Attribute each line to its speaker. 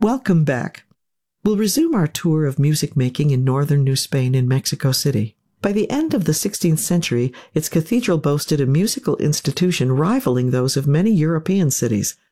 Speaker 1: Welcome back. We'll resume our tour of music making in northern New Spain in Mexico City. By the end of the 16th century, its cathedral boasted a musical institution rivaling those of many European cities.